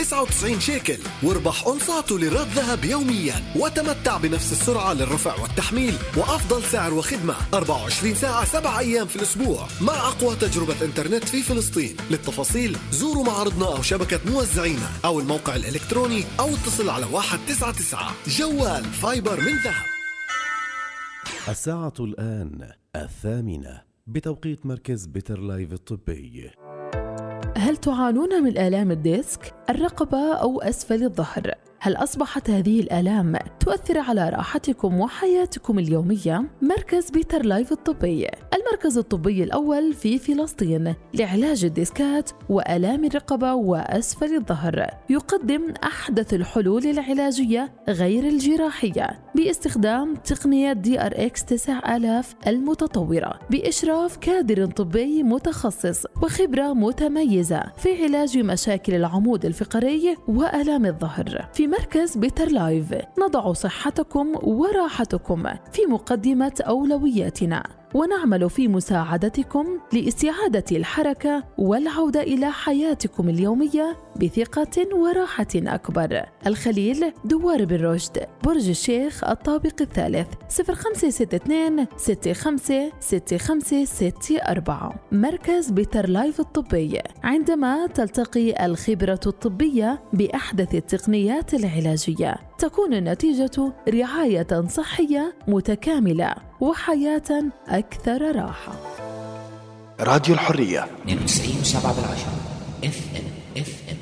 99 شيكل، واربح قنصات وليرات ذهب يوميا، وتمتع بنفس السرعة للرفع والتحميل وأفضل سعر وخدمة 24 ساعة 7 أيام في الأسبوع مع أقوى تجربة إنترنت في فلسطين. للتفاصيل زوروا معرضنا أو شبكة موزعينا أو الموقع الإلكتروني أو اتصل على 199. جوال فايبر من ذهب. الساعة الآن 8 بتوقيت مركز بيتر لايف الطبي. هل تعانون من آلام الديسك، الرقبة أو أسفل الظهر؟ هل أصبحت هذه الآلام تؤثر على راحتكم وحياتكم اليومية؟ مركز بيتر لايف الطبي، المركز الطبي الأول في فلسطين لعلاج الديسكات وآلام الرقبة وأسفل الظهر، يقدم أحدث الحلول العلاجية غير الجراحية باستخدام تقنية DRX 9000 المتطورة بإشراف كادر طبي متخصص وخبرة متميزة في علاج مشاكل العمود الفقري وآلام الظهر. في مركز بيتر لايف نضع صحتكم وراحتكم في مقدمة أولوياتنا، ونعمل في مساعدتكم لاستعادة الحركة والعودة إلى حياتكم اليومية بثقة وراحة أكبر. الخليل، دوار بن رشد، برج الشيخ، الطابق الثالث، 0562 65 65 64. مركز بيتر لايف الطبي، عندما تلتقي الخبرة الطبية بأحدث التقنيات العلاجية تكون النتيجة رعاية صحية متكاملة وحياة أكثر راحة. راديو الحرية 92.7 FM.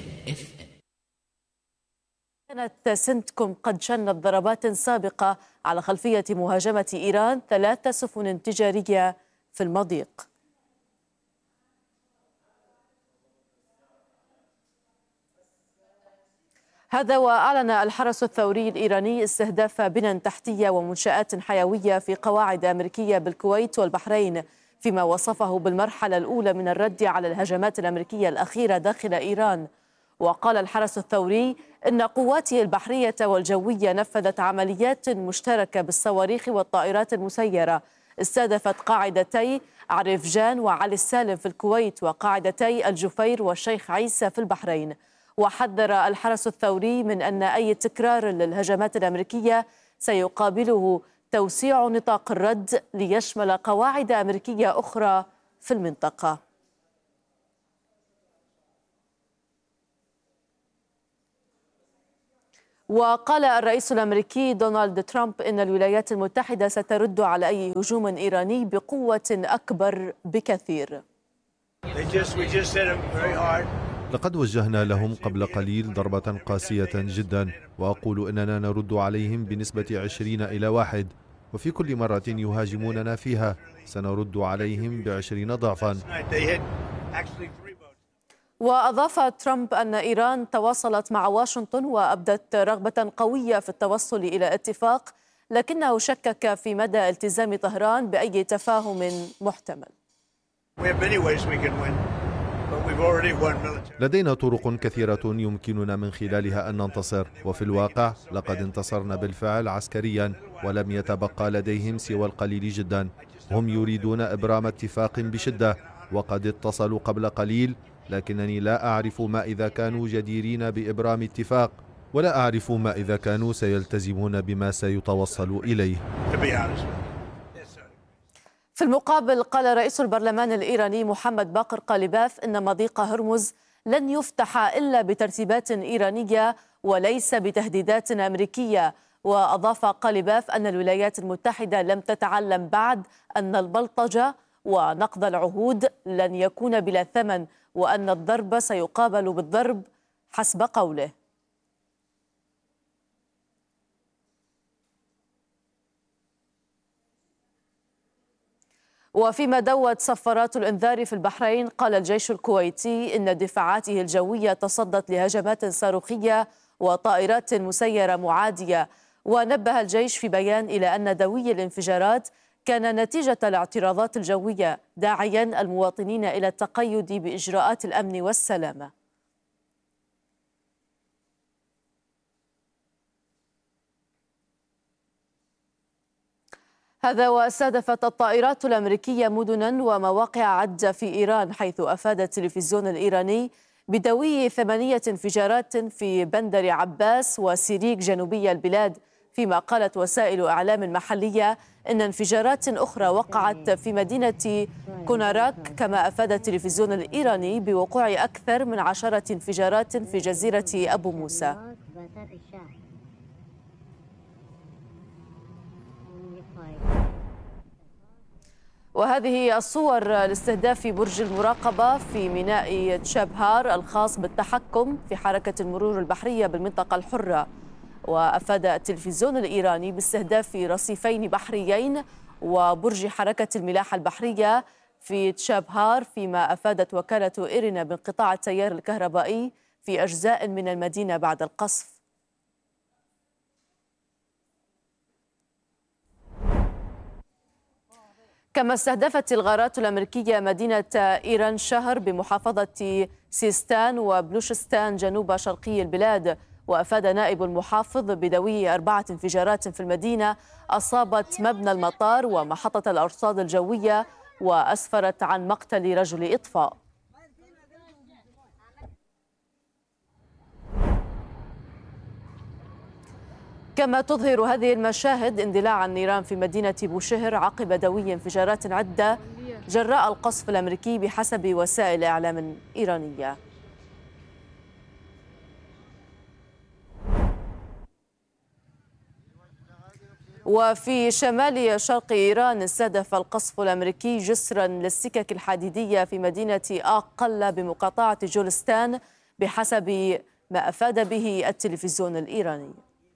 كانت سنتكم قد شنت ضربات سابقة على خلفية مهاجمة إيران 3 سفن تجارية في المضيق. هذا وأعلن الحرس الثوري الإيراني استهداف بنى تحتية ومنشآت حيوية في قواعد أمريكية بالكويت والبحرين، فيما وصفه بالمرحلة الأولى من الرد على الهجمات الأمريكية الأخيرة داخل إيران. وقال الحرس الثوري إن قواته البحرية والجوية نفذت عمليات مشتركة بالصواريخ والطائرات المسيرة استهدفت قاعدتي عرفجان وعلي السالم في الكويت وقاعدتي الجفير والشيخ عيسى في البحرين. وحذر الحرس الثوري من أن أي تكرار للهجمات الأمريكية سيقابله توسيع نطاق الرد ليشمل قواعد أمريكية أخرى في المنطقة. وقال الرئيس الأمريكي دونالد ترامب إن الولايات المتحدة سترد على أي هجوم إيراني بقوة أكبر بكثير. لقد وجهنا لهم قبل قليل ضربة قاسية جدا، وأقول أننا نرد عليهم بنسبة 20-1، وفي كل مرة يهاجموننا فيها سنرد عليهم ب20 ضعفا. وأضاف ترامب أن إيران تواصلت مع واشنطن وأبدت رغبة قوية في التوصل إلى اتفاق، لكنه شكك في مدى التزام طهران بأي تفاهم محتمل. لدينا طرق كثيرة يمكننا من خلالها أن ننتصر، وفي الواقع لقد انتصرنا بالفعل عسكريا، ولم يتبقى لديهم سوى القليل جدا. هم يريدون إبرام اتفاق بشدة، وقد اتصلوا قبل قليل، لكنني لا أعرف ما إذا كانوا جديرين بإبرام اتفاق، ولا أعرف ما إذا كانوا سيلتزمون بما سيتوصل إليه. في المقابل قال رئيس البرلمان الإيراني محمد باقر قالباف إن مضيق هرمز لن يفتح إلا بترتيبات إيرانية وليس بتهديدات أمريكية. وأضاف قالباف أن الولايات المتحدة لم تتعلم بعد أن البلطجة ونقض العهود لن يكون بلا ثمن، وأن الضرب سيقابل بالضرب حسب قوله. وفيما دوت صفارات الإنذار في البحرين، قال الجيش الكويتي إن دفاعاته الجوية تصدت لهجمات صاروخية وطائرات مسيرة معادية. ونبه الجيش في بيان إلى أن دوي الانفجارات كان نتيجة الاعتراضات الجوية، داعيا المواطنين إلى التقيد بإجراءات الأمن والسلامة. هذا واستهدفت الطائرات الأمريكية مدنا ومواقع عدة في إيران، حيث أفاد التلفزيون الإيراني بدوي 8 انفجارات في بندر عباس وسيريك جنوبي البلاد، فيما قالت وسائل إعلام محلية إن انفجارات أخرى وقعت في مدينة كوناراك. كما أفاد التلفزيون الإيراني بوقوع أكثر من 10 انفجارات في جزيرة أبو موسى. وهذه الصور لاستهداف برج المراقبة في ميناء تشابهار الخاص بالتحكم في حركة المرور البحرية بالمنطقة الحرة. وأفاد التلفزيون الإيراني باستهداف رصيفين بحريين وبرج حركة الملاحة البحرية في تشابهار، فيما أفادت وكالة إيرنا بانقطاع التيار الكهربائي في أجزاء من المدينة بعد القصف. كما استهدفت الغارات الأمريكية مدينة إيران شهر بمحافظة سيستان وبلوشستان جنوب شرقي البلاد. وأفاد نائب المحافظ بدوي 4 انفجارات في المدينة أصابت مبنى المطار ومحطة الأرصاد الجوية، وأسفرت عن مقتل رجل إطفاء. كما تظهر هذه المشاهد اندلاع النيران في مدينة بوشهر عقب دوي انفجارات عدة جراء القصف الأمريكي بحسب وسائل إعلام إيرانية. وفي شمال شرق إيران استهدف القصف الأمريكي جسرا للسكك الحديدية في مدينة آقلة بمقاطعة جولستان بحسب ما أفاد به التلفزيون الإيراني.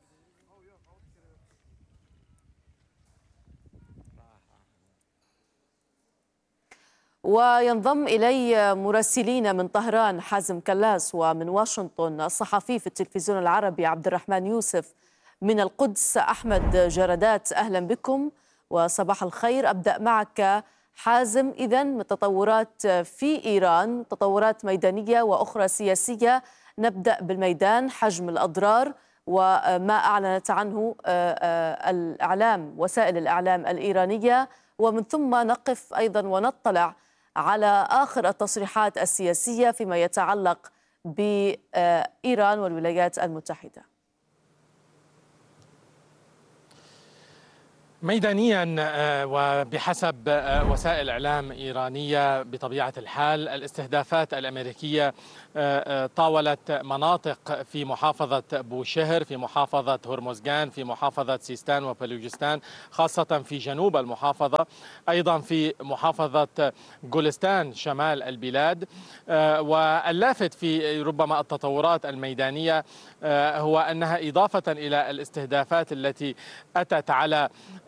وينضم إلي مراسلين من طهران حازم كلاس، ومن واشنطن الصحفي في التلفزيون العربي عبد الرحمن يوسف، من القدس أحمد جردات. أهلا بكم وصباح الخير. أبدأ معك حازم. إذن التطورات في إيران تطورات ميدانية وأخرى سياسية. نبدأ بالميدان، حجم الأضرار وما أعلنت عنه الإعلام وسائل الإعلام الإيرانية، ومن ثم نقف أيضا ونطلع على آخر التصريحات السياسية فيما يتعلق بإيران والولايات المتحدة. ميدانيا وبحسب وسائل إعلام إيرانية بطبيعة الحال الاستهدافات الأمريكية طاولت مناطق في محافظة بوشهر، في محافظة هرمزغان، في محافظة سيستان وبلوجستان، خاصة في جنوب المحافظة، أيضا في محافظة جولستان شمال البلاد. واللافت في ربما التطورات الميدانية هو أنها إضافة إلى الاستهدافات التي أتت على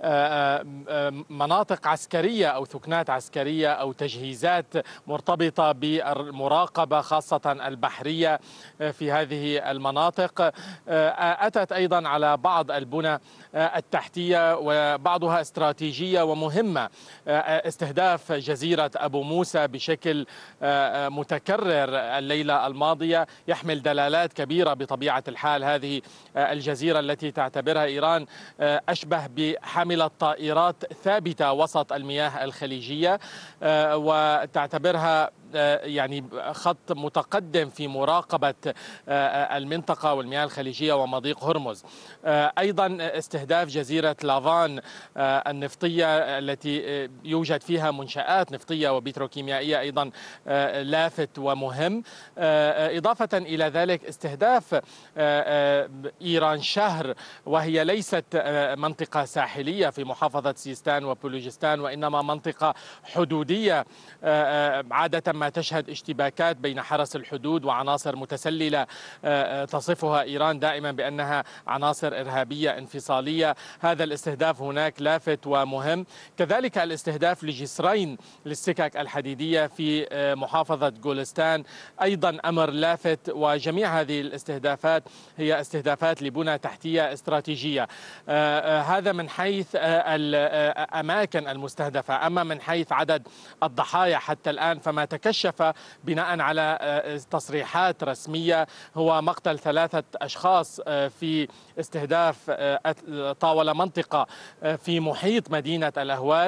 مناطق عسكرية أو ثكنات عسكرية أو تجهيزات مرتبطة بالمراقبة خاصة البحرية في هذه المناطق، أتت أيضا على بعض البنى التحتية وبعضها استراتيجية ومهمة. استهداف جزيرة أبو موسى بشكل متكرر الليلة الماضية يحمل دلالات كبيرة بطبيعة الحال. هذه الجزيرة التي تعتبرها إيران أشبه بحاملة طائرات ثابتة وسط المياه الخليجية، وتعتبرها يعني خط متقدم في مراقبة المنطقة والمياه الخليجية ومضيق هرمز. أيضا استهداف جزيرة لافان النفطية التي يوجد فيها منشآت نفطية وبتروكيميائية أيضا لافت ومهم. إضافة إلى ذلك استهداف إيران شهر، وهي ليست منطقة ساحلية في محافظة سيستان وبلوجستان، وإنما منطقة حدودية عادة ما تشهد اشتباكات بين حرس الحدود وعناصر متسللة تصفها إيران دائما بأنها عناصر إرهابية انفصالية. هذا الاستهداف هناك لافت ومهم. كذلك الاستهداف لجسرين للسكك الحديدية في محافظة جولستان أيضا أمر لافت. وجميع هذه الاستهدافات هي استهدافات لبنى تحتية استراتيجية. هذا من حيث الأماكن المستهدفة. أما من حيث عدد الضحايا حتى الآن فما تكشف بناء على تصريحات رسمية هو مقتل 3 أشخاص في استهداف طاول منطقة في محيط مدينة الأهواز.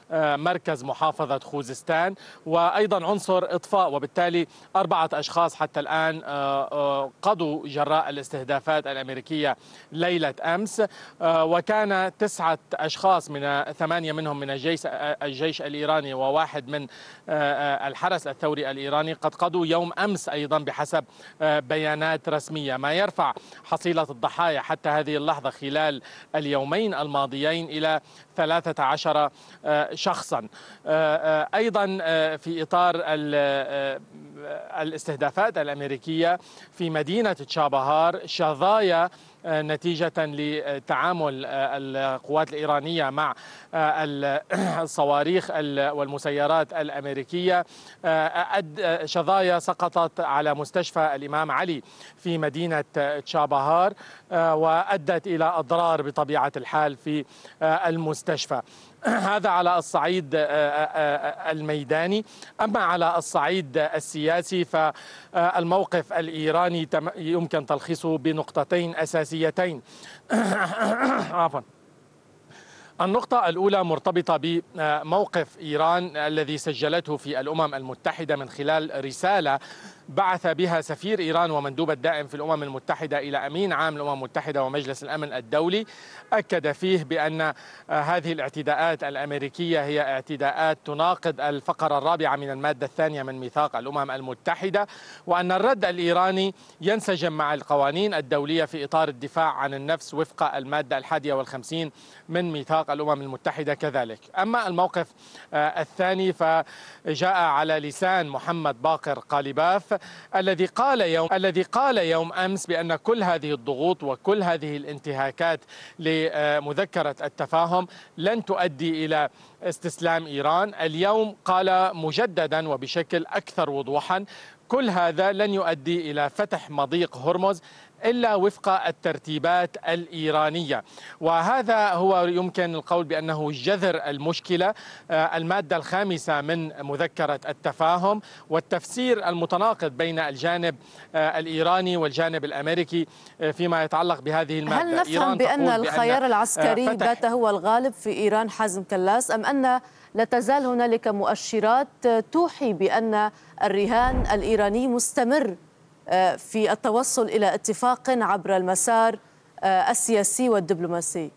مركز محافظة خوزستان، وأيضا عنصر إطفاء. وبالتالي 4 أشخاص حتى الآن قضوا جراء الاستهدافات الأمريكية ليلة أمس، وكان 9 أشخاص 8 منهم من الجيش الإيراني وواحد من الحرس الثوري الإيراني قد قضوا يوم أمس أيضا بحسب بيانات رسمية، ما يرفع حصيلة الضحايا حتى هذه اللحظة خلال اليومين الماضيين إلى 13 شخصا. أيضا في إطار الاستهدافات الأمريكية في مدينة تشابهار، شظايا نتيجة لتعامل القوات الإيرانية مع الصواريخ والمسيرات الأمريكية، شظايا سقطت على مستشفى الإمام علي في مدينة تشابهار وأدت إلى أضرار بطبيعة الحال في المستشفى. هذا على الصعيد الميداني. أما على الصعيد السياسي فالموقف الإيراني يمكن تلخيصه بنقطتين أساسيتين. عفوا. النقطة الأولى مرتبطة بموقف إيران الذي سجلته في الأمم المتحدة من خلال رسالة بعث بها سفير إيران ومندوب الدائم في الأمم المتحدة إلى أمين عام الأمم المتحدة ومجلس الأمن الدولي، أكد فيه بأن هذه الاعتداءات الأمريكية هي اعتداءات تناقض الفقرة الرابعة من المادة الثانية من ميثاق الأمم المتحدة، وأن الرد الإيراني ينسجم مع القوانين الدولية في إطار الدفاع عن النفس وفق المادة 51 من ميثاق الأمم المتحدة كذلك. أما الموقف الثاني فجاء على لسان محمد باقر قالباف الذي قال يوم أمس بأن كل هذه الضغوط وكل هذه الانتهاكات لمذكرة التفاهم لن تؤدي إلى استسلام إيران. اليوم قال مجددا وبشكل أكثر وضوحا كل هذا لن يؤدي إلى فتح مضيق هرمز إلا وفق الترتيبات الإيرانية، وهذا هو يمكن القول بأنه جذر المشكلة. المادة 5 من مذكرة التفاهم والتفسير المتناقض بين الجانب الإيراني والجانب الأمريكي فيما يتعلق بهذه المادة. هل نفهم بأن الخيار العسكري بات هو الغالب في إيران حازم كلاس، أم أن لا تزال هنالك مؤشرات توحي بأن الرهان الإيراني مستمر في التوصل إلى اتفاق عبر المسار السياسي والدبلوماسي؟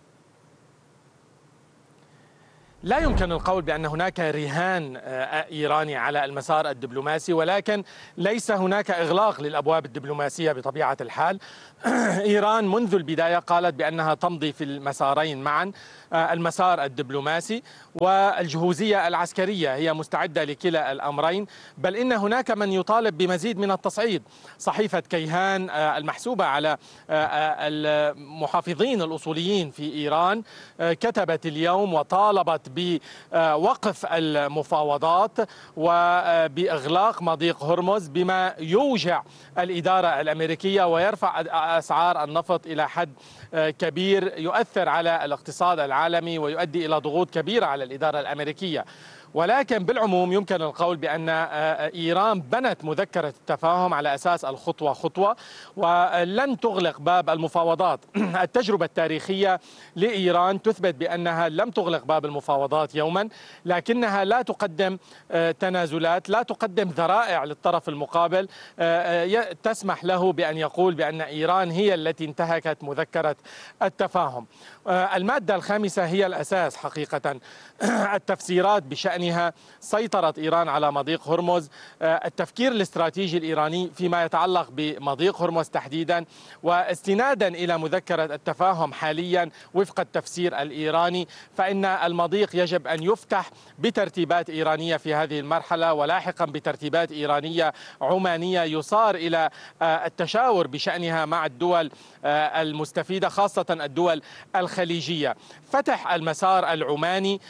لا يمكن القول بأن هناك رهان إيراني على المسار الدبلوماسي، ولكن ليس هناك إغلاق للأبواب الدبلوماسية بطبيعة الحال. إيران منذ البداية قالت بأنها تمضي في المسارين معا، المسار الدبلوماسي والجهوزية العسكرية، هي مستعدة لكلا الأمرين، بل إن هناك من يطالب بمزيد من التصعيد. صحيفة كيهان المحسوبة على المحافظين الأصوليين في إيران كتبت اليوم وطالبت بوقف المفاوضات وبإغلاق مضيق هرمز بما يوجع الإدارة الأمريكية ويرفع أسعار النفط إلى حد كبير يؤثر على الاقتصاد العالمي ويؤدي إلى ضغوط كبيرة على الإدارة الأمريكية. ولكن بالعموم يمكن القول بأن إيران بنت مذكرة التفاهم على أساس الخطوة خطوة ولن تغلق باب المفاوضات. التجربة التاريخية لإيران تثبت بأنها لم تغلق باب المفاوضات يوما، لكنها لا تقدم تنازلات، لا تقدم ذرائع للطرف المقابل تسمح له بأن يقول بأن إيران هي التي انتهكت مذكرة التفاهم. المادة 5 هي الأساس حقيقة. التفسيرات بشأنها سيطرة إيران على مضيق هرمز، التفكير الاستراتيجي الإيراني فيما يتعلق بمضيق هرمز تحديدا، واستنادا إلى مذكرة التفاهم حاليا وفق التفسير الإيراني فإن المضيق يجب أن يفتح بترتيبات إيرانية في هذه المرحلة، ولاحقا بترتيبات إيرانية عمانية يصار إلى التشاور بشأنها مع الدول المستفيدة خاصة الدول الخليجية. فتح المسار العماني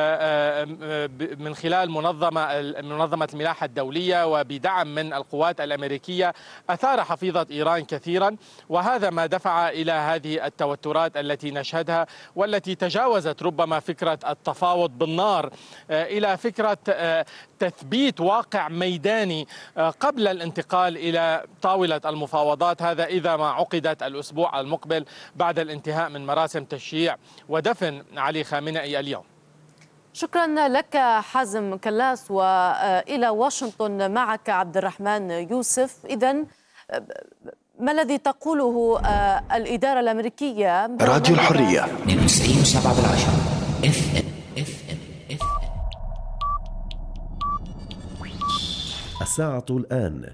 من خلال منظمة الملاحة الدولية وبدعم من القوات الأمريكية أثار حفيظة إيران كثيرا، وهذا ما دفع إلى هذه التوترات التي نشهدها والتي تجاوزت ربما فكرة التفاوض بالنار إلى فكرة تثبيت واقع ميداني قبل الانتقال إلى طاولة المفاوضات، هذا إذا ما عقدت الأسبوع المقبل بعد الانتهاء من مراسم تشييع ودفن علي خامنئي اليوم. شكرا لك حازم كلاس. وإلى واشنطن معك عبد الرحمن يوسف. إذن ما الذي تقوله الإدارة الأمريكية؟ راديو الحرية 92.7 الساعة الآن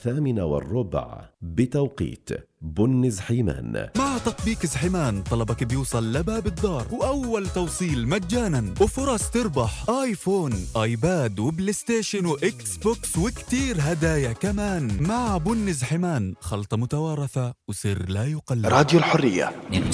8:15 بتوقيت بن زحيمان. مع تطبيق زحيمان طلبك بيوصل لباب الدار وأول توصيل مجانا وفرص تربح آيفون آيباد وبلاي ستيشن وإكس بوكس وكتير هدايا كمان. مع بن زحيمان خلطة متوارثة وسر لا يقلد. راديو الحرية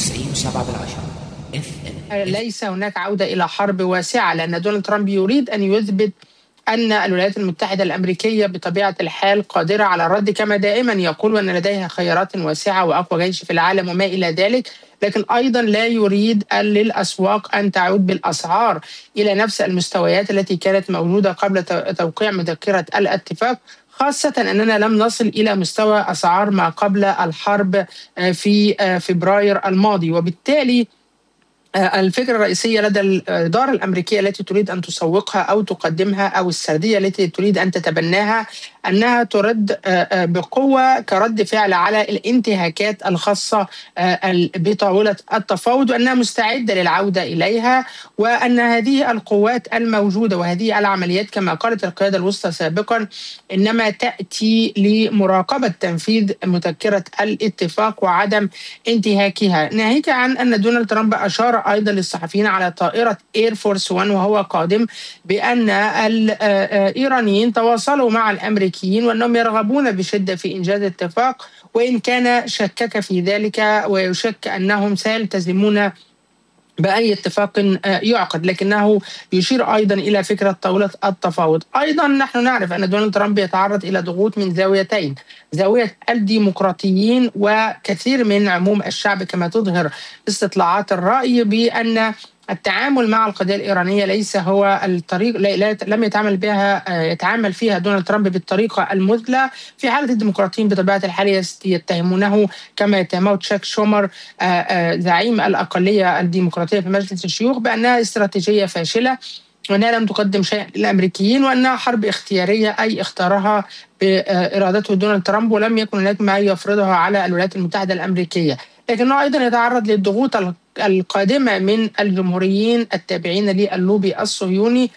92.7 ليس هناك عودة إلى حرب واسعة، لأن دونالد ترامب يريد أن يثبت أن الولايات المتحدة الأمريكية بطبيعة الحال قادرة على الرد، كما دائما يقول أن لديها خيارات واسعة وأقوى جيش في العالم وما إلى ذلك، لكن أيضا لا يريد للأسواق أن تعود بالأسعار إلى نفس المستويات التي كانت موجودة قبل توقيع مذكرة الاتفاق، خاصة أننا لم نصل إلى مستوى أسعار ما قبل الحرب في فبراير الماضي. وبالتالي الفكرة الرئيسية لدى الإدارة الأمريكية التي تريد أن تسوقها أو تقدمها، أو السردية التي تريد أن تتبناها، أنها ترد بقوة كرد فعل على الانتهاكات الخاصة بطاولة التفاوض، وأنها مستعدة للعودة إليها، وأن هذه القوات الموجودة وهذه العمليات كما قالت القيادة الوسطى سابقا إنما تأتي لمراقبة تنفيذ مذكرة الاتفاق وعدم انتهاكها. ناهيك عن أن دونالد ترامب أشار أيضا للصحفيين على طائرة إير فورس 1 وهو قادم بأن الإيرانيين تواصلوا مع الأمريكيين وأنهم يرغبون بشدة في إنجاز الاتفاق، وإن كان شكك في ذلك ويشك أنهم سيلتزمون بأي اتفاق يعقد، لكنه يشير أيضا إلى فكرة طاولة التفاوض. أيضا نحن نعرف أن دونالد ترامب يتعرض إلى ضغوط من زاويتين، زاوية الديمقراطيين وكثير من عموم الشعب، كما تظهر استطلاعات الرأي بأن التعامل مع القضية الإيرانية ليس هو الطريق، لم يتعامل فيها دونالد ترامب بالطريقة المثلى. في حالة الديمقراطيين بطبيعة الحال يتهمونه كما يتهمه تشاك شومر زعيم الأقلية الديمقراطية في مجلس الشيوخ بأنها استراتيجية فاشلة، وأنها لم تقدم شيء للأمريكيين، وأنها حرب اختيارية أي اختارها بإرادته دونالد ترامب، ولم يكن هناك ما يفرضها على الولايات المتحدة الأمريكية. لكنه أيضا يتعرض للضغوط القادمة من الجمهوريين التابعين للوبي الصهيوني،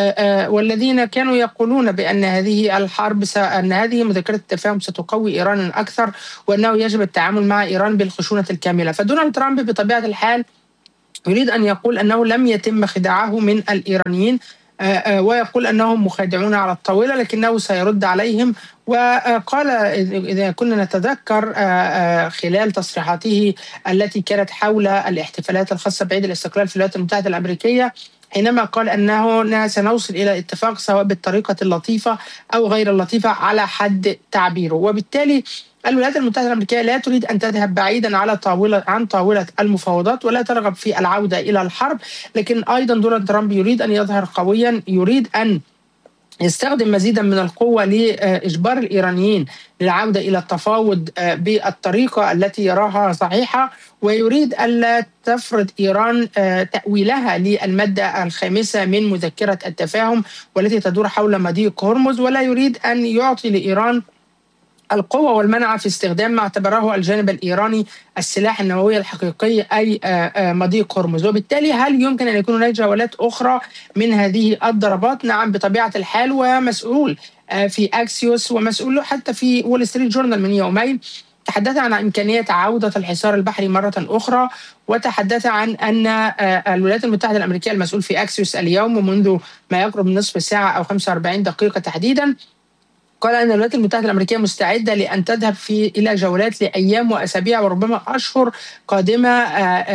والذين كانوا يقولون بأن هذه الحرب أن هذه مذكرة التفاهم ستقوي إيران أكثر، وأنه يجب التعامل مع إيران بالخشونة الكاملة. فدونالد ترامب بطبيعة الحال يريد أن يقول أنه لم يتم خداعه من الإيرانيين، ويقول أنهم مخادعون على الطاولة، لكنه سيرد عليهم. وقال إذا كنا نتذكر خلال تصريحاته التي كانت حول الاحتفالات الخاصة بعيد الاستقلال في الولايات المتحدة الأمريكية، حينما قال أنه سنوصل إلى اتفاق سواء بالطريقة اللطيفة أو غير اللطيفة على حد تعبيره. وبالتالي الولايات المتحدة الأمريكية لا تريد أن تذهب بعيدا عن طاولة المفاوضات ولا ترغب في العودة إلى الحرب، لكن أيضا دونالد ترامب يريد أن يظهر قويا، يريد أن يستخدم مزيدا من القوة لإجبار الإيرانيين للعودة إلى التفاوض بالطريقة التي يراها صحيحة، ويريد ألا تفرض إيران تأويلها للمادة الخامسة من مذكرة التفاهم والتي تدور حول مضيق هرمز، ولا يريد أن يعطي لإيران القوة والمنع في استخدام ما اعتبره الجانب الإيراني السلاح النووي الحقيقي أي مضيق هرمز. وبالتالي هل يمكن أن يكون هناك جولات أخرى من هذه الضربات؟ نعم بطبيعة الحال. ومسؤول في أكسيوس ومسؤول حتى في وول ستريت جورنال من يومين تحدث عن إمكانية عودة الحصار البحري مرة أخرى، وتحدث عن أن الولايات المتحدة الأمريكية المسؤول في أكسيوس اليوم ومنذ ما يقرب من نصف ساعة أو 45 دقيقة تحديدا قال أن الولايات المتحدة الأمريكية مستعدة لأن تذهب إلى جولات لأيام وأسابيع وربما أشهر قادمة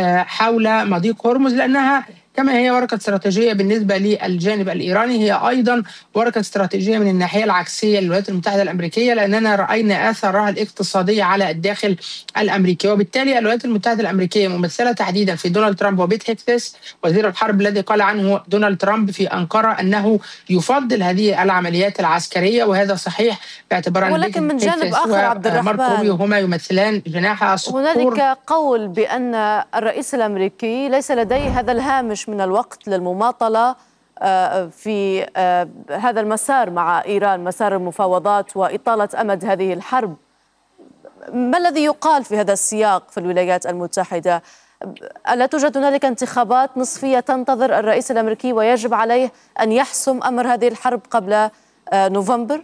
حول مضيق هرمز، لأنها كما هي ورقة استراتيجية بالنسبة للجانب الإيراني هي أيضا ورقة استراتيجية من الناحية العكسية للولايات المتحدة الأمريكية، لأننا رأينا آثارها الاقتصادية على الداخل الأمريكي. وبالتالي الولايات المتحدة الأمريكية ممثلة تحديدا في دونالد ترامب وبيت هيكسس وزير الحرب الذي قال عنه دونالد ترامب في أنقرة أنه يفضل هذه العمليات العسكرية، وهذا صحيح باعتبار أن ولكن من جانب آخر عبد الرحمن ماركو روبيو هما يمثلان جناح الصقور. هنالك قول بأن الرئيس الأمريكي ليس لديه هذا الهامش من الوقت للمماطلة في هذا المسار مع إيران، مسار المفاوضات وإطالة أمد هذه الحرب. ما الذي يقال في هذا السياق في الولايات المتحدة؟ ألا توجد هنالك انتخابات نصفية تنتظر الرئيس الأمريكي ويجب عليه أن يحسم أمر هذه الحرب قبل نوفمبر؟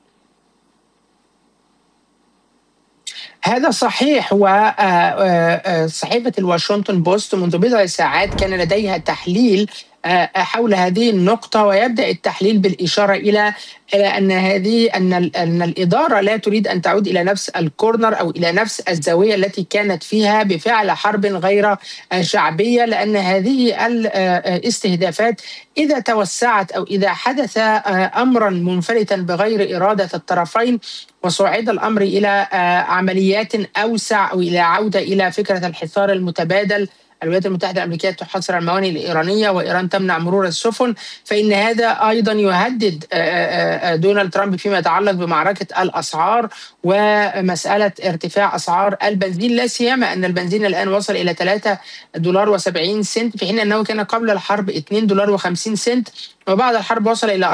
هذا صحيح. وصحيفة الواشنطن بوست منذ بضع ساعات كان لديها تحليل حول هذه النقطة، ويبدأ التحليل بالإشارة إلى أن الإدارة لا تريد أن تعود إلى نفس الكورنر أو إلى نفس الزاوية التي كانت فيها بفعل حرب غير شعبية، لأن هذه الاستهدافات إذا توسعت أو إذا حدث أمرا منفلتا بغير إرادة الطرفين وصعد الأمر إلى عمليات أوسع أو إلى عودة إلى فكرة الحصار المتبادل، الولايات المتحدة الأمريكية تحصر الموانئ الإيرانية وإيران تمنع مرور السفن، فإن هذا أيضا يهدد دونالد ترامب فيما يتعلق بمعركة الأسعار ومسألة ارتفاع أسعار البنزين، لا سيما أن البنزين الآن وصل إلى $3.70 في حين أنه كان قبل الحرب $2.50 وبعد الحرب وصل إلى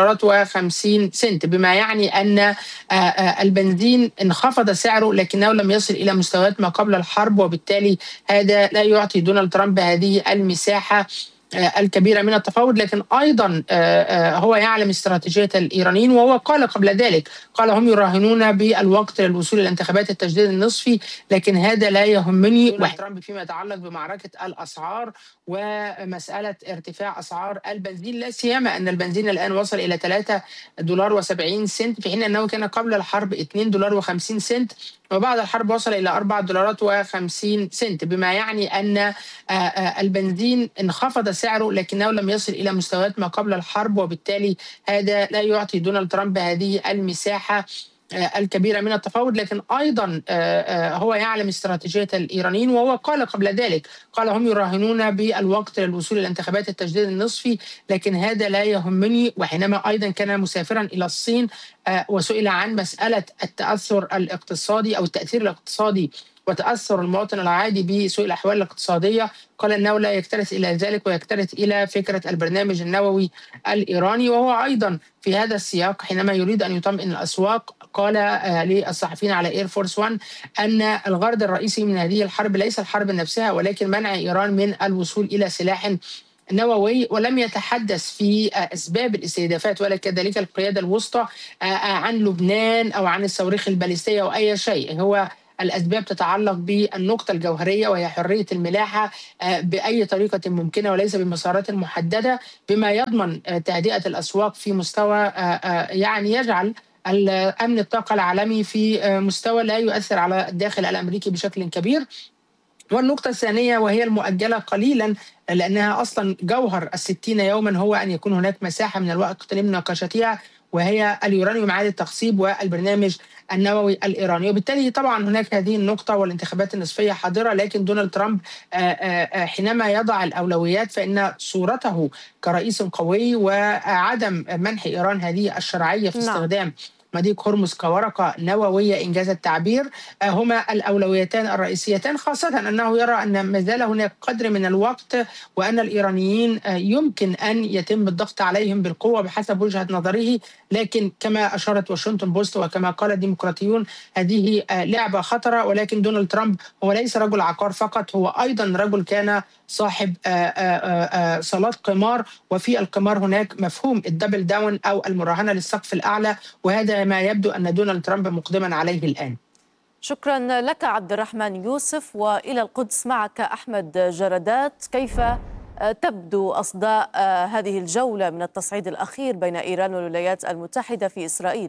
$4.50، بما يعني أن البنزين انخفض سعره لكنه لم يصل إلى مستويات ما قبل الحرب، وبالتالي هذا لا يعطي دونالد ترامب هذه المساحة الكبيرة من التفاوض. لكن أيضا هو يعلم استراتيجية الإيرانيين، وهو قال قبل ذلك، قال هم يراهنون بالوقت للوصول إلى انتخابات التجديد النصفي، لكن هذا لا يهمني. ترامب فيما يتعلق بمعركة الأسعار ومسألة ارتفاع أسعار البنزين، لا سيما أن البنزين الآن وصل إلى $3.70 في حين أنه كان قبل الحرب $2.50 وبعد الحرب وصل إلى $4.50، بما يعني أن البنزين انخفض سعره لكنه لم يصل إلى مستويات ما قبل الحرب، وبالتالي هذا لا يعطي دونالد ترامب هذه المساحة الكبيرة من التفاوض. لكن أيضا هو يعلم استراتيجية الإيرانيين، وهو قال قبل ذلك، قال هم يراهنون بالوقت للوصول إلى انتخابات التجديد النصفي، لكن هذا لا يهمني. وحينما أيضا كان مسافرا إلى الصين وسئل عن مسألة التأثر الاقتصادي أو التأثير الاقتصادي وتأثر المواطن العادي بسوء الأحوال الاقتصادية، قال أنه لا يكترث إلى ذلك ويكترث إلى فكرة البرنامج النووي الإيراني. وهو أيضا في هذا السياق حينما يريد أن يطمئن الأسواق قال للصحفيين على إير فورس 1 أن الغرض الرئيسي من هذه الحرب ليس الحرب نفسها ولكن منع إيران من الوصول إلى سلاح نووي، ولم يتحدث في أسباب الاستهدافات ولا كذلك القيادة الوسطى عن لبنان أو عن الصواريخ الباليستية أو أي شيء. هو الأسباب تتعلق بالنقطة الجوهرية وهي حرية الملاحة بأي طريقة ممكنة وليس بمسارات محددة، بما يضمن تهدئة الأسواق في مستوى يعني يجعل أمن الطاقة العالمي في مستوى لا يؤثر على الداخل الأمريكي بشكل كبير. والنقطة الثانية وهي المؤجلة قليلا لأنها أصلا جوهر 60 يوما هو أن يكون هناك مساحة من الوقت لمناقشتها، وهي اليورانيوم إعادة التخصيب والبرنامج النووي الإيراني. وبالتالي طبعا هناك هذه النقطة والانتخابات النصفية حاضرة، لكن دونالد ترامب حينما يضع الأولويات فإن صورته كرئيس قوي وعدم منح إيران هذه الشرعية في استخدام مضيق هرمز كورقة نووية إنجاز التعبير هما الأولويتان الرئيسيتان، خاصة أنه يرى أن ما زال هناك قدر من الوقت وأن الإيرانيين يمكن أن يتم الضغط عليهم بالقوة بحسب وجهة نظره. لكن كما أشارت واشنطن بوست وكما قال الديمقراطيون هذه لعبة خطرة، ولكن دونالد ترامب هو ليس رجل عقار فقط، هو أيضا رجل كان صاحب صالات قمار، وفي القمار هناك مفهوم الدبل داون أو المراهنة للسقف الأعلى، وهذا ما يبدو أن دونالد ترامب مقدما عليه الآن. شكرا لك عبد الرحمن يوسف. وإلى القدس معك أحمد جردات، كيف تبدو أصداء هذه الجولة من التصعيد الأخير بين إيران والولايات المتحدة في إسرائيل؟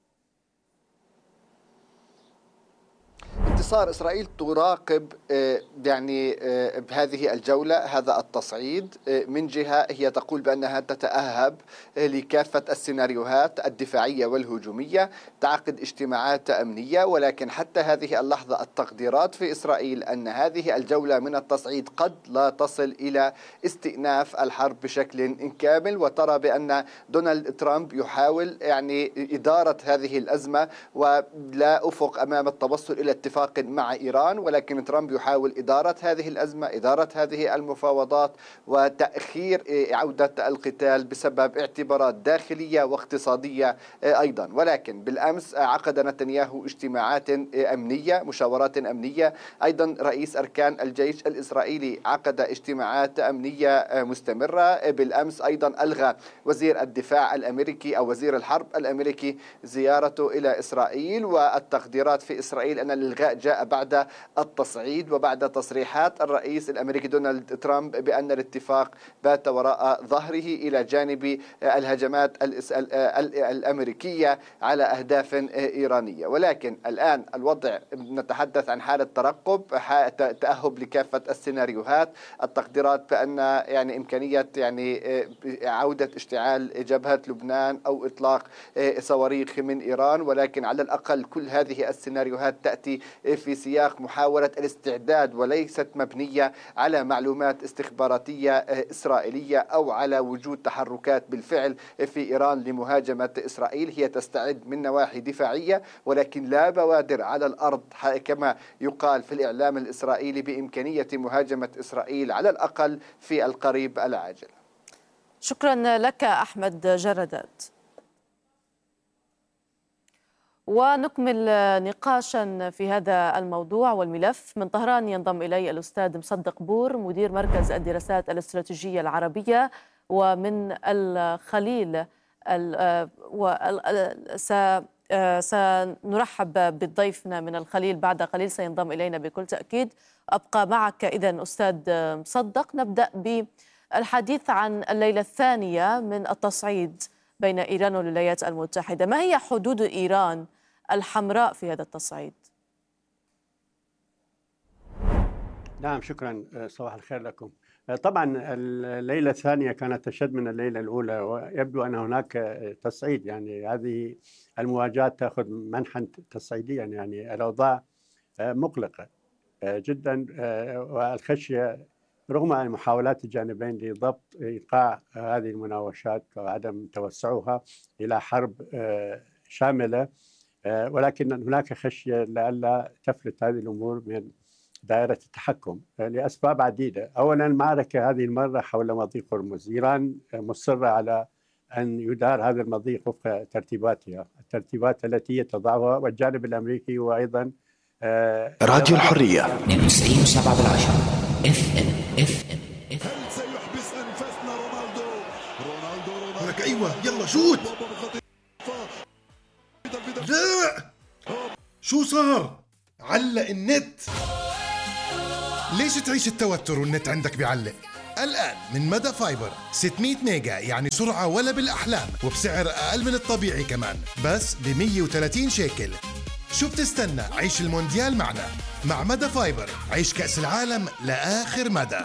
انتصار إسرائيل تراقب يعني بهذه الجولة هذا التصعيد. من جهة هي تقول بأنها تتأهب لكافة السيناريوهات الدفاعية والهجومية، تعقد اجتماعات أمنية، ولكن حتى هذه اللحظة التقديرات في إسرائيل أن هذه الجولة من التصعيد قد لا تصل إلى استئناف الحرب بشكل كامل، وترى بأن دونالد ترامب يحاول يعني إدارة هذه الأزمة ولا أفق أمام التوصل إلى اتفاق اتفاق مع إيران، ولكن ترامب يحاول إدارة هذه الأزمة، إدارة هذه المفاوضات، وتأخير عودة القتال بسبب اعتبارات داخلية واقتصادية أيضا. ولكن بالأمس عقد نتنياهو اجتماعات أمنية، مشاورات أمنية. أيضا رئيس أركان الجيش الإسرائيلي عقد اجتماعات أمنية مستمرة. بالأمس أيضا ألغى وزير الدفاع الأمريكي أو وزير الحرب الأمريكي زيارته إلى إسرائيل، والتقديرات في إسرائيل أن الإلغاء جاء بعد التصعيد وبعد تصريحات الرئيس الأمريكي دونالد ترامب بأن الاتفاق بات وراء ظهره إلى جانب الهجمات الأمريكية على أهداف إيرانية. ولكن الآن الوضع نتحدث عن حالة ترقب، تأهب لكافة السيناريوهات. التقديرات بأن إمكانية عودة اشتعال جبهة لبنان أو إطلاق صواريخ من إيران، ولكن على الأقل كل هذه السيناريوهات تأتي في سياق محاولة الاستعداد وليست مبنية على معلومات استخباراتية إسرائيلية أو على وجود تحركات بالفعل في إيران لمهاجمة إسرائيل. هي تستعد من نواحي دفاعية، ولكن لا بوادر على الأرض كما يقال في الإعلام الإسرائيلي بإمكانية مهاجمة إسرائيل على الأقل في القريب العاجل. شكرا لك أحمد جردات. ونكمل نقاشا في هذا الموضوع والملف. من طهران ينضم إلي الأستاذ مصدق بور، مدير مركز الدراسات الاستراتيجية العربية، ومن الخليل سنرحب بضيفنا من الخليل بعد قليل، سينضم إلينا بكل تأكيد. أبقى معك إذن أستاذ مصدق. نبدأ بالحديث عن الليلة الثانية من التصعيد بين إيران والولايات المتحدة. ما هي حدود إيران الحمراء في هذا التصعيد؟ نعم، شكرا. صباح الخير لكم. طبعا الليلة الثانية كانت أشد من الليلة الأولى، ويبدو أن هناك تصعيد. هذه المواجهات تأخذ منحا تصعيديا، الأوضاع مقلقة جدا، والخشية رغم محاولات الجانبين لضبط إيقاع هذه المناوشات وعدم توسعها إلى حرب شاملة، ولكن هناك خشية لئلا تفلت هذه الأمور من دائرة التحكم لأسباب عديدة. أولا، المعركة هذه المرة حول مضيق هرمز. إيران مصرة على أن يدار هذا المضيق وفق ترتيباتها، الترتيبات التي تضعها والجانب الأمريكي، وأيضا راديو الحرية 92.7 FM. هل سيحبس أنفاسنا رونالدو؟ لك أيوة، يلا شوت. لا، شو صار؟ علق النت. ليش تعيش التوتر والنت عندك بيعلق؟ الآن من مدى فايبر 600 ميجا، يعني سرعة ولا بالأحلام، وبسعر أقل من الطبيعي كمان، بس ب 130 شيكل. شو بتستنى؟ عيش المونديال معنا. مع مدى فايبر عيش كأس العالم لآخر مدى.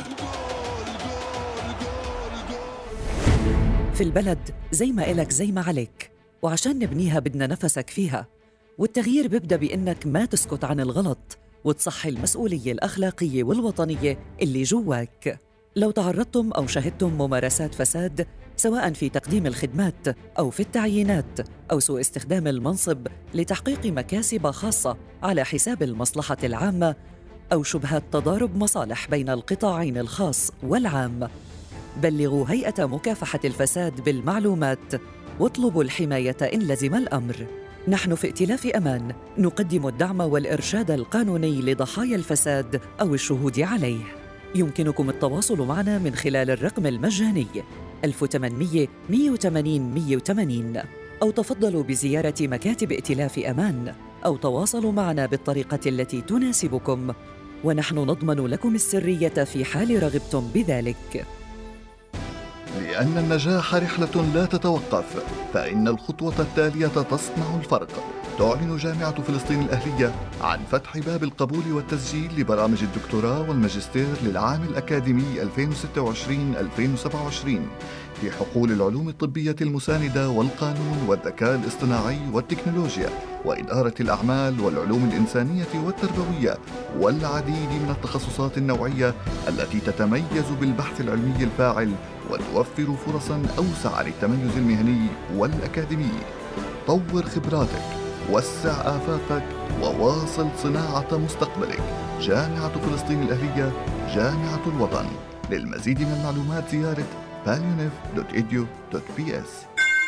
في البلد زي ما إلك زي ما عليك، وعشان نبنيها بدنا نفسك فيها، والتغيير بيبدأ بإنك ما تسكت عن الغلط وتصحي المسؤولية الأخلاقية والوطنية اللي جواك. لو تعرضتم أو شهدتم ممارسات فساد، سواء في تقديم الخدمات أو في التعيينات أو سوء استخدام المنصب لتحقيق مكاسب خاصة على حساب المصلحة العامة، أو شبهات تضارب مصالح بين القطاعين الخاص والعام، بلغوا هيئة مكافحة الفساد بالمعلومات واطلبوا الحماية إن لزم الأمر. نحن في ائتلاف أمان نقدم الدعم والإرشاد القانوني لضحايا الفساد أو الشهود عليه. يمكنكم التواصل معنا من خلال الرقم المجاني 1800 180 180، أو تفضلوا بزيارة مكاتب ائتلاف أمان، أو تواصلوا معنا بالطريقة التي تناسبكم، ونحن نضمن لكم السرية في حال رغبتم بذلك. لأن النجاح رحلة لا تتوقف، فإن الخطوة التالية تصنع الفرق. تعلن جامعة فلسطين الأهلية عن فتح باب القبول والتسجيل لبرامج الدكتوراه والماجستير للعام الأكاديمي 2026-2027 في حقول العلوم الطبية المساندة والقانون والذكاء الاصطناعي والتكنولوجيا وإدارة الأعمال والعلوم الإنسانية والتربوية والعديد من التخصصات النوعية التي تتميز بالبحث العلمي الفاعل وتوفر فرصاً أوسع للتميز المهني والأكاديمي. طور خبراتك، وسع آفاقك وواصل صناعة مستقبلك. جامعة فلسطين الأهلية، جامعة الوطن. للمزيد من المعلومات زيارة pioneer.edu.ps.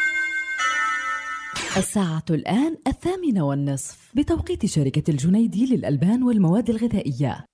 الساعة الآن 8:30 بتوقيت شركة الجنيدي للألبان والمواد الغذائية.